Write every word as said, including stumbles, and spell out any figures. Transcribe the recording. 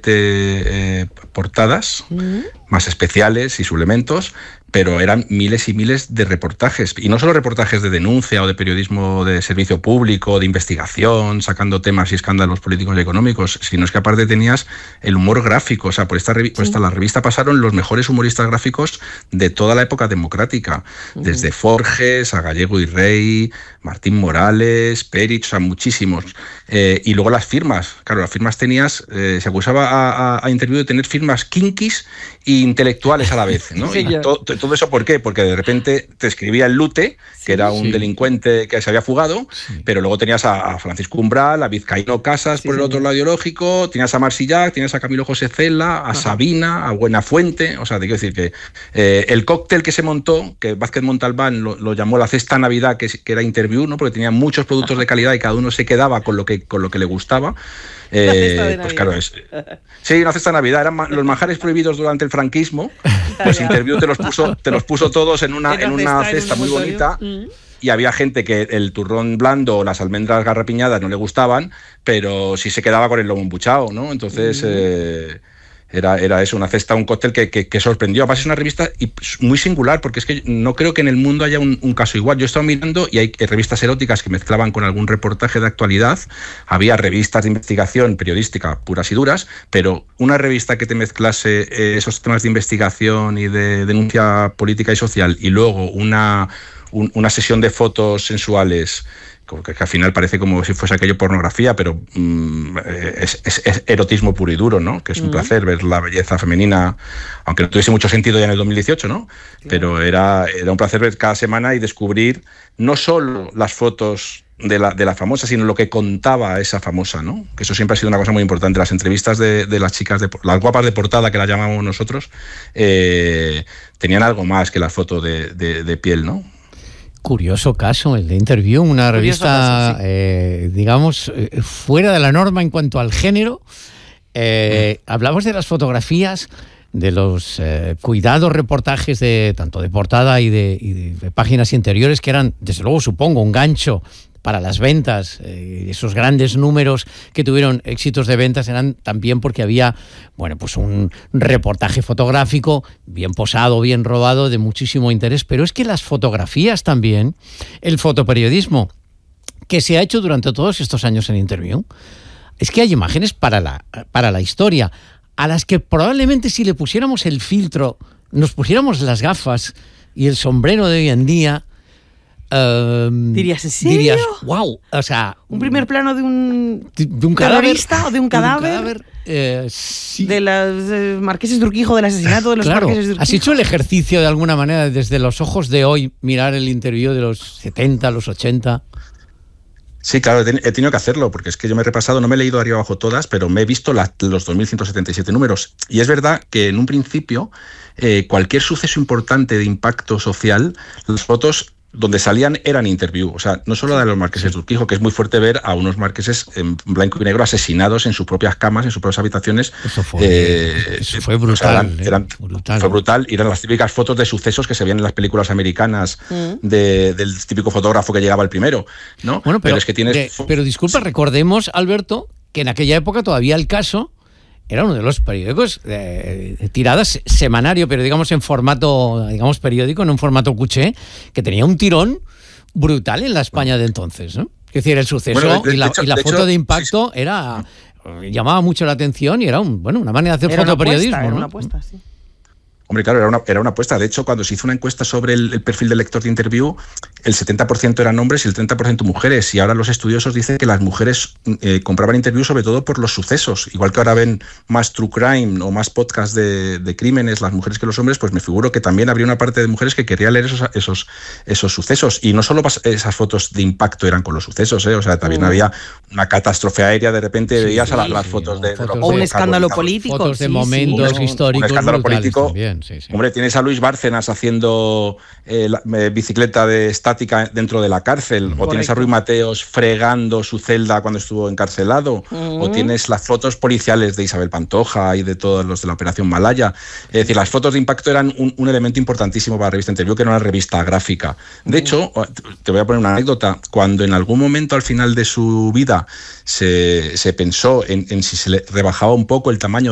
siete eh, portadas, uh-huh. más especiales y suplementos, pero eran miles y miles de reportajes. Y no solo reportajes de denuncia o de periodismo de servicio público, de investigación, sacando temas y escándalos políticos y económicos, sino es que aparte tenías el humor gráfico. O sea, por esta, revi- sí. por esta la revista pasaron los mejores humoristas gráficos de toda la época democrática. Uh-huh. Desde Forges a Gallego y Rey, Martín Morales, Perich, o sea, muchísimos. Eh, y luego las firmas. Claro, las firmas tenías, eh, se acusaba a, a, a Interviú de tener firmas kinkis e intelectuales a la vez, ¿no? Sí, y to, to, ¿Todo eso por qué? Porque de repente te escribía el Lute, que sí, era un sí. delincuente que se había fugado, sí. pero luego tenías a, a Francisco Umbral, a Vizcaíno Casas sí, por el sí, otro sí. lado ideológico, tenías a Marsillac, tenías a Camilo José Cela, a Ajá. Sabina, a Buenafuente. O sea, te quiero decir que eh, el cóctel que se montó, que Vázquez Montalbán lo, lo llamó la cesta Navidad, que, que era Interviú, ¿no? Porque tenía muchos productos Ajá. de calidad y cada uno se quedaba con lo que, con lo que le gustaba. Eh, pues claro, es, sí, una cesta de Navidad. Eran ma- los manjares prohibidos durante el franquismo. Pues Interviú te los puso, te los puso todos en una, en una cesta muy bonita. Mm. Y había gente que el turrón blando o las almendras garrapiñadas no le gustaban, pero sí se quedaba con el lomo embuchado, ¿no? Entonces mm. eh, era, era eso, una cesta, un cóctel que, que, que sorprendió. Además es una revista muy singular, porque es que no creo que en el mundo haya un, un caso igual. Yo he estado mirando y hay revistas eróticas que mezclaban con algún reportaje de actualidad. Había revistas de investigación periodística puras y duras, pero una revista que te mezclase eh, esos temas de investigación y de denuncia política y social y luego una, un, una sesión de fotos sensuales, que, que al final parece como si fuese aquello pornografía, pero mm, es, es, es erotismo puro y duro, ¿no? Que es un mm. placer ver la belleza femenina, aunque no tuviese mucho sentido ya en el dos mil dieciocho, ¿no? Claro. Pero era, era un placer ver cada semana y descubrir no solo las fotos de la, de la famosa, sino lo que contaba esa famosa, ¿no? Que eso siempre ha sido una cosa muy importante. Las entrevistas de, de las chicas, de, las guapas de portada, que las llamamos nosotros, eh, tenían algo más que la foto de, de, de piel, ¿no? Curioso caso, el de Interviú, una Curioso revista, caso, sí. eh, digamos, eh, fuera de la norma en cuanto al género. Eh, mm. Hablamos de las fotografías, de los eh, cuidados reportajes de tanto de portada y de, y de, de páginas interiores, que eran, desde luego, supongo, un gancho para las ventas. Eh, esos grandes números que tuvieron éxitos de ventas eran también porque había, bueno, pues un reportaje fotográfico bien posado, bien rodado, de muchísimo interés. Pero es que las fotografías también, el fotoperiodismo que se ha hecho durante todos estos años en Interviú, es que hay imágenes para la, para la historia, a las que probablemente si le pusiéramos el filtro, nos pusiéramos las gafas y el sombrero de hoy en día, Um, ¿Dirías en serio? Dirías, wow, o sea... ¿Un primer plano de un, de, de un cadáver o de un cadáver? De, un cadáver eh, sí. de los eh, marqueses de Urquijo, del asesinato de los claro. marqueses de Urquijo. ¿Has hecho el ejercicio de alguna manera desde los ojos de hoy, mirar el Interviú de los setenta, los ochenta? Sí, claro, he tenido que hacerlo, porque es que yo me he repasado, no me he leído arriba abajo todas, pero me he visto la, los dos mil ciento setenta y siete números. Y es verdad que en un principio, eh, cualquier suceso importante de impacto social, las fotos donde salían eran Interviú. O sea, no solo de los marqueses de Urquijo, que es muy fuerte ver a unos marqueses en blanco y negro asesinados en sus propias camas, en sus propias habitaciones. Eso fue, eh, eso fue brutal. O sea, eran, eh, eran, brutal. Fue brutal. Y eran las típicas fotos de sucesos que se veían en las películas americanas mm. de, del típico fotógrafo que llegaba el primero, ¿no? Bueno, pero, pero es que tienes... De, pero disculpa, sí. Recordemos, Alberto, que en aquella época todavía El Caso era uno de los periódicos de, de tiradas semanario, pero digamos en formato, digamos periódico, no en formato cuché, que tenía un tirón brutal en la España de entonces, ¿no? Es decir, el suceso bueno, de, de, y la, hecho, y la de foto hecho, de impacto sí, sí. era llamaba mucho la atención y era un, bueno, una manera de hacer era fotoperiodismo, una apuesta, ¿no? Era una apuesta, sí. Hombre, claro, era una, era una apuesta. De hecho, cuando se hizo una encuesta sobre el, el perfil del lector de Interviú, el setenta por ciento eran hombres y el treinta por ciento mujeres. Y ahora los estudiosos dicen que las mujeres eh, compraban Interviú sobre todo por los sucesos. Igual que ahora ven más true crime o más podcast de, de crímenes las mujeres que los hombres, pues me figuro que también habría una parte de mujeres que querría leer esos, esos, esos sucesos. Y no solo esas fotos de impacto eran con los sucesos, ¿eh? O sea, también uh. había una catástrofe aérea, de repente sí, veías sí, a las, las fotos sí, de... Fotos de, de o un escándalo político. Fotos de sí, momentos sí, históricos un escándalo político. También. Sí, sí. Hombre, tienes a Luis Bárcenas haciendo eh, la, eh, bicicleta de estática dentro de la cárcel, Correcto. O tienes a Ruy Mateos fregando su celda cuando estuvo encarcelado, uh-huh. o tienes las fotos policiales de Isabel Pantoja y de todos los de la Operación Malaya. Es decir, las fotos de impacto eran un, un elemento importantísimo para la revista Interviú, que era una revista gráfica. De uh-huh. hecho, te voy a poner una anécdota. Cuando en algún momento al final de su vida se, se pensó en, en si se le rebajaba un poco el tamaño